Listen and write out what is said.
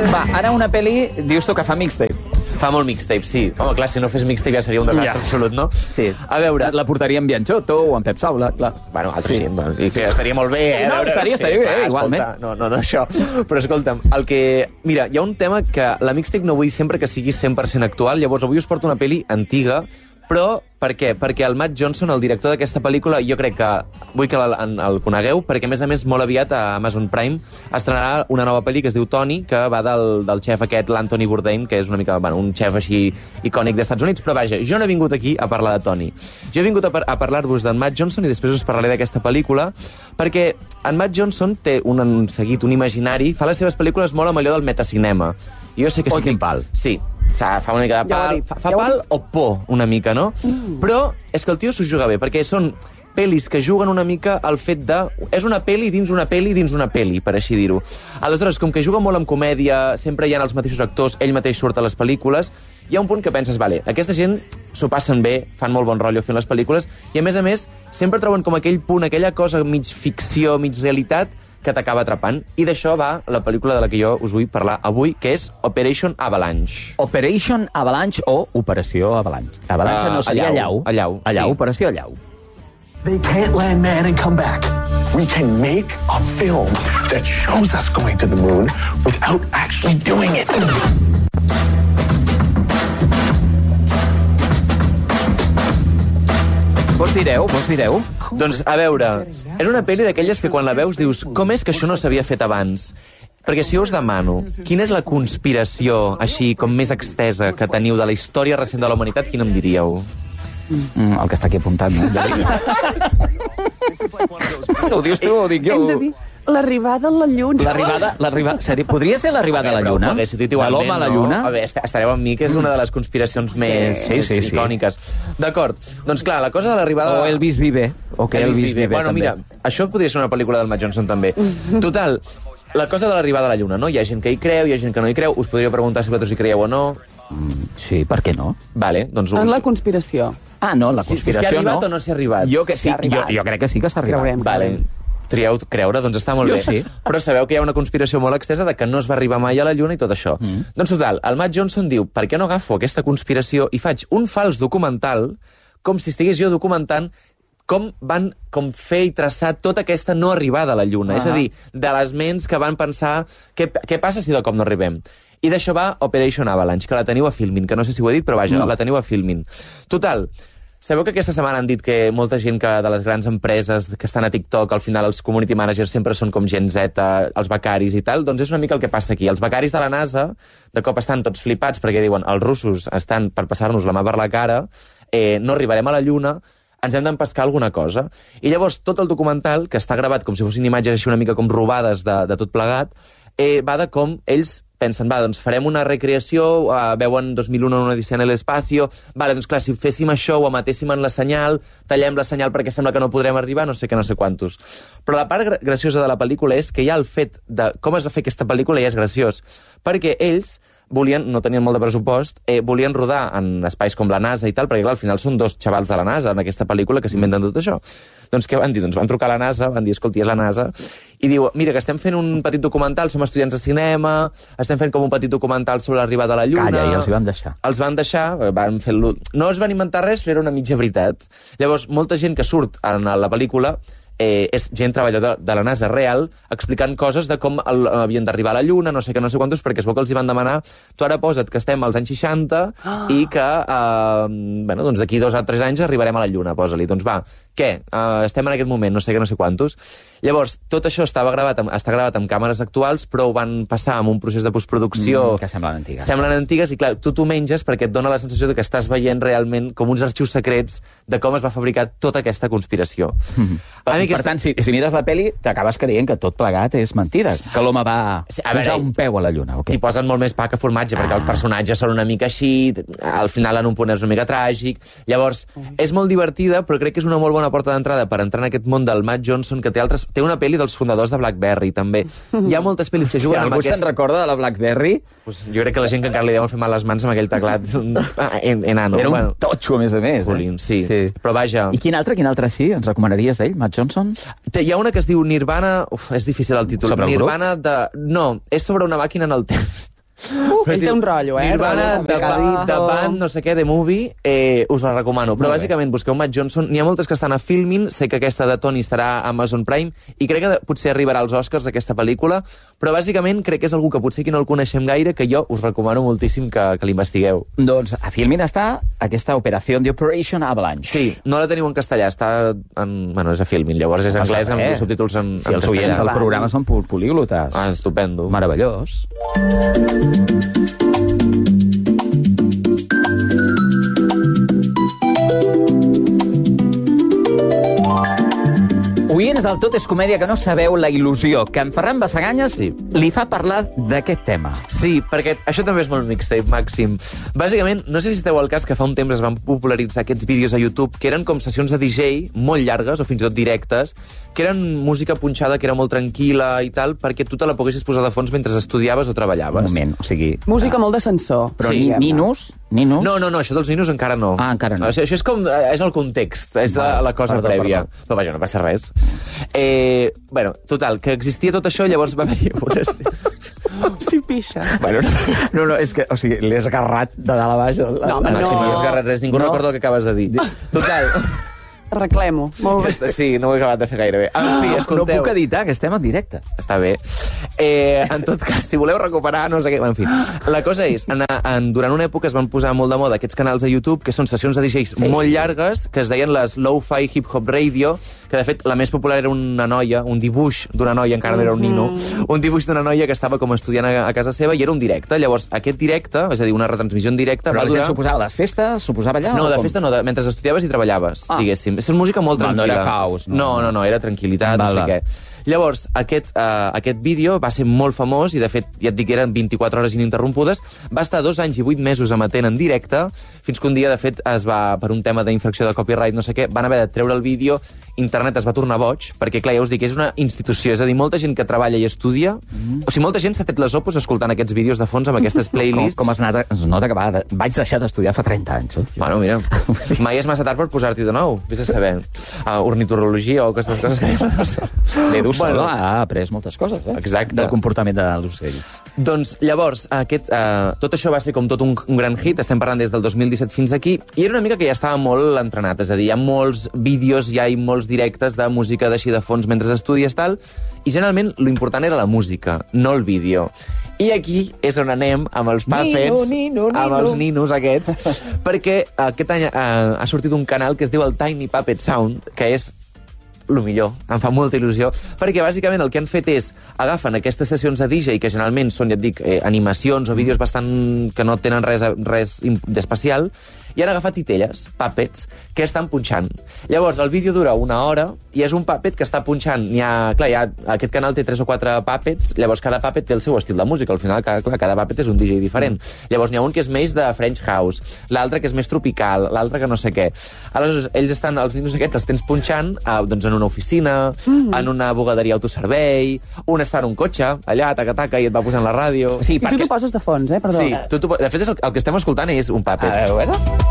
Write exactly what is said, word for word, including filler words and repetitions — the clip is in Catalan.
Va, ara una pel·li, dius tu que fa mixtape. Fa molt mixtape, sí. Home, clar, si no fes mixtape ja seria un desastre Ja. absolut, no? Sí. A veure... La portaria en Bianchotto o en Pep Saula, clar. Bueno, altra sí. gent, bueno, i que estaria molt bé, eh? No, A veure, estaria, sí, estaria bé, clar, igualment. Escolta, no, no, no, això. Però escolta'm, el que... Mira, hi ha un tema que la mixtape no vull sempre que sigui cent per cent actual, llavors avui us porto una pel·li antiga, però per què? Perquè el Matt Johnson, el director d'aquesta pel·lícula, jo crec que vull que el, el conegueu, perquè a més a més molt aviat a Amazon Prime estrenarà una nova pel·li que es diu Tony, que va del, del xef aquest, l'Anthony Bourdain, que és una mica, bueno, un xef així icònic d'Estats Units, però vaja, jo no he vingut aquí a parlar de Tony. Jo he vingut a, par a parlar-vos d'en Matt Johnson i després us parlaré d'aquesta pel·lícula, perquè en Matt Johnson té un, un seguit, un imaginari, fa les seves pel·lícules molt amb allò del metacinema. I jo sé que Oh, sí quin que... pal. Sí, fa una mica de Ja ho ha pal, dit, fa, fa ja ho ha pal dit. o por, una mica, no? Mm. Però és que el tio s'ho juga bé, perquè són pel·lis que juguen una mica al fet de... És una pel·li dins una pel·li dins una pel·li, per així dir-ho. Aleshores, com que juga molt amb comèdia, sempre hi ha els mateixos actors, ell mateix surt a les pel·lícules, hi ha un punt que penses, vale, aquesta gent s'ho passen bé, fan molt bon rotllo fent les pel·lícules, i a més a més, sempre troben com aquell punt, aquella cosa mig ficció, mig realitat, que t'acaba atrapant. I d'això va la pel·lícula de la que jo us vull parlar avui, que és Operation Avalanche. Operation Avalanche o Operació Avalanche. Avalanche Uh, no seria allau. allau. Allau, Allau, sí. Operació Allau. They can't land man and come back. We can make a film that shows us going to the moon without actually doing it. Vols dir-ho? Vols dir-ho? Doncs, a veure, és una pel·li d'aquelles que quan la veus dius com és que això no s'havia fet abans? Perquè si jo us demano quina és la conspiració així com més extesa que teniu de la història recent de la humanitat, quina em diríeu? Mm, el que està aquí apuntat, no? Ho dius tu o ho dic jo? Hem de dir l'arribada a la Lluna. L'arribada... l'arribada... Seri... Podria ser l'arribada a la Lluna? Però dit De igualment, l'home a la no? Lluna? A veure, est- estareu amb mi, que és una de les conspiracions més, Sí, més sí, sí. icòniques. D'acord, doncs clar, la cosa de l'arribada... O Elvis Vive. O que Elvis, Vive, Bueno, també. mira, això podria ser una pel·lícula del Matt Johnson també. Total, la cosa de l'arribada a la Lluna, no? Hi ha gent que hi creu, hi ha gent que no hi creu. Us podria preguntar si vosaltres hi creieu o no. Mm, sí, per què no? Vale, doncs... En la conspiració. Ah, no, la Si- si s'hi ha conspiració arribat no. o no s'hi ha arribat? Jo que sí, S'hi ha jo, arribat. jo crec que sí que s'ha arribat. Creurem. Vale. Trieu creure, doncs està molt Jo bé. sí. Però sabeu que hi ha una conspiració molt extesa de que no es va arribar mai a la Lluna i tot això. Mm. Doncs total, el Matt Johnson diu, per què no agafo aquesta conspiració i faig un fals documental com si estigués jo documentant com van com fer i traçar tota aquesta no arribada a la Lluna. Ah. És a dir, de les ments que van pensar què, què passa si de cop no arribem. I d'això va Operation Avalanche, que la teniu a Filmin, que no sé si ho he dit, però vaja, No. la teniu a Filmin. Total, sabeu que aquesta setmana han dit que molta gent que de les grans empreses que estan a TikTok, al final els community managers sempre són com gent Z, els becaris i tal? Doncs és una mica el que passa aquí. Els becaris de la NASA de cop estan tots flipats perquè diuen els russos estan per passar-nos la mà per la cara, eh, no arribarem a la Lluna, ens hem d'empescar alguna cosa. I llavors tot el documental, que està gravat com si fossin imatges així una mica com robades de, de tot plegat, eh, va de com ells pensen, va, doncs farem una recreació, uh, veuen dos mil u una odissea en l'espacio, vale, doncs clar, si féssim això o emetéssim en la senyal, tallem la senyal perquè sembla que no podrem arribar, no sé què, no sé quantos. Però la part gra graciosa de la pel·lícula és que ja el fet de com es va fer aquesta pel·lícula ja és graciós, perquè ells volien, no tenien molt de pressupost, eh, volien rodar en espais com la NASA i tal, perquè clar, al final són dos xavals de la NASA en aquesta pel·lícula que s'inventen tot això. Doncs què van dir? Doncs van trucar a la NASA, van dir, escolti, és la NASA, i diu, mira, que estem fent un petit documental, som estudiants de cinema, estem fent com un petit documental sobre l'arribada a la Lluna... Calla, i els hi van deixar. Els van deixar, van fer no es van inventar res, però era una mitja veritat. Llavors, molta gent que surt en la pel·lícula eh, és gent treballadora de la NASA real explicant coses de com el, havien d'arribar a la Lluna, no sé què, no sé quantos, perquè es veu que els hi van demanar, tu ara posa't que estem als anys seixanta oh. i que eh, bueno, doncs d'aquí dos o tres anys arribarem a la Lluna, posa-li. Doncs va, què? Uh, estem en aquest moment, no sé què, no sé quantos. Llavors, tot això estava gravat amb, està gravat amb càmeres actuals, però ho van passar amb un procés de postproducció... Mm, que semblen antigues. Semblen antigues, i clar, tu t'ho menges perquè et dona la sensació de que estàs veient realment com uns arxius secrets de com es va fabricar tota aquesta conspiració. Mm -hmm. Per, A mi per aquesta... tant, si, si mires la peli, t'acabes creient que tot plegat és mentida, que l'home va Sí, a veure, posar un peu a la Lluna. Okay. T'hi posen molt més pa que formatge, perquè Ah. els personatges són una mica així, al final en un punt és una mica tràgic. Llavors, és molt divertida, però crec que és una molt bona porta d'entrada per entrar en aquest món del Matt Johnson, que té altres... Té una pel·li dels fundadors de BlackBerry, també. Hi ha moltes pel·lis que juguen Hòstia, amb algú se'n aquest... recorda de la BlackBerry? Pues jo crec que la gent que encara li deuen fer mal les mans amb aquell teclat en, enano. Era un Bueno, totxo, a més a més. Jolín, Eh? sí. Però vaja... I quin altre, quin altre sí? Ens recomanaries d'ell, Matt Johnson? Té- Hi ha una que es diu Nirvana... Uf, és difícil el títol. Sobre el Nirvana de... No, és sobre una màquina en el temps. Uh, ell té un rotllo, eh? Nirvana, Rotllo The, Ba- complicadito. The Band, no sé què, The Movie, eh, us la recomano. Però bàsicament busqueu Matt Johnson. N'hi ha moltes que estan a Filmin, sé que aquesta de Tony estarà a Amazon Prime, i crec que potser arribarà als Oscars aquesta pel·lícula, però bàsicament crec que és algú que potser aquí no el coneixem gaire, que jo us recomano moltíssim que, que l'investigueu. Doncs a Filmin està aquesta operació de Operation Avalanche. Sí, no la teniu en castellà, està en... Bueno, és a Filmin, llavors és anglès amb subtítols en, si en els castellà. oients del programa són pol- políglotes. Ah, estupendo. Meravellós. Oients del Tot és Comèdia, que no sabeu la il·lusió que en Ferran Bassaganyes Sí. li fa parlar d'aquest tema. Sí, perquè això també és molt mixtape, Màxim. Bàsicament, no sé si esteu al cas que fa un temps es van popularitzar aquests vídeos a YouTube que eren com sessions de D J molt llargues, o fins i tot directes, que eren música punxada, que era molt tranquil·la i tal, perquè tu te la poguessis posar de fons mentre estudiaves o treballaves. Un moment, o sigui... Música molt d'ascensor. Però Sí, ni, diguem-ne. ninos? Ninos? No, no, no, això dels ninos encara no. Ah, encara no. Això, això és com... És el context, és la, la cosa perdó, prèvia. perdó. Però vaja, no passa res. Eh, bueno, total, que existia tot això, llavors va haver-hi unes... Sí, pixa. bueno, no, No, no, és que, o sigui, l'he esgarrat de dalt a baix. La, No, home, Màxim, no has esgarrat res, ningú No. recorda el que acabes de dir. Total, Arreglem-ho. Molt bé. sí, no ho he acabat de fer gaire bé. En fi, No escolteu... puc editar, que estem en directe. Està bé. Eh, en tot cas, si voleu recuperar, no sé què... En fi, la cosa és, en, en, durant una època es van posar molt de moda aquests canals de YouTube, que són sessions de D Js sí. molt llargues, que es deien les Lo-Fi Hip Hop Radio, que de fet la més popular era una noia, un dibuix d'una noia, encara no era un nino, un dibuix d'una noia que estava com estudiant a, a casa seva i era un directe. Llavors, aquest directe, és a dir, una retransmissió en directe, Però va la gent durar... suposava les festes? Suposava allà? No, o de com? festa no, de, mentre estudiaves i treballaves, Ah. diguéssim. És una música molt Val, no tranquil·la. era house, no? No, no, no, era tranquil·litat, Val, no sé val. què. Llavors, aquest, uh, aquest vídeo va ser molt famós i, de fet, ja et dic que eren vint-i-quatre hores ininterrompudes. Va estar dos anys i vuit mesos emetent en directe, fins que un dia, de fet, es va, per un tema d'infracció de copyright, no sé què, van haver de treure el vídeo, internet es va tornar boig, perquè, clar, ja us dic, és una institució, és a dir, molta gent que treballa i estudia, mm. o sigui, molta gent s'ha tret les opos escoltant aquests vídeos de fons amb aquestes Com, playlists. com es, nota, es nota que va, de, vaig deixar d'estudiar fa trenta anys. Eh? Bueno, mira, mai és massa tard per posar-t'hi de nou, vés a saber. Uh, ornitorologia o aquestes coses que diuen. L'Edu Bueno. Sola ha après moltes coses, eh? Exacte. Del comportament dels ocells. Doncs llavors, aquest, uh, tot això va ser com tot un, un gran hit, estem parlant des del dos mil disset fins aquí, i era una mica que ja estava molt entrenat, és a dir, hi ha molts vídeos, hi ha molts directes de música d'així de fons mentre estudies tal, i generalment l'important era la música, no el vídeo. I aquí és on anem amb els puppets, Nino, nino, amb nino. els ninos aquests, perquè aquest any uh, ha sortit un canal que es diu el Tiny Puppet Sound, que és el millor, em fa molta il·lusió, perquè bàsicament el que han fet és agafen aquestes sessions de D J, que generalment són, ja et dic, eh, animacions o vídeos bastant que no tenen res, res d'especial, i han agafat titelles, puppets, que estan punxant. Llavors, el vídeo dura una hora i és un puppet que està punxant. Hi ha, clar, hi ha, aquest canal té tres o quatre puppets, llavors cada puppet té el seu estil de música. Al final, cada, clar, cada puppet és un D J diferent. Llavors, n'hi ha un que és més de French House, l'altre que és més tropical, l'altre que no sé què. Aleshores, ells estan, els ninos aquests els tens punxant eh, doncs en una oficina, mm. en una bugaderia autoservei, un està en un cotxe, allà, taca-taca, i et va posant la ràdio. Sí, I tu t'ho poses de fons, eh? Perdó. Sí, tu, tu, de fet, és el, el que estem escoltant és un puppet. A veure...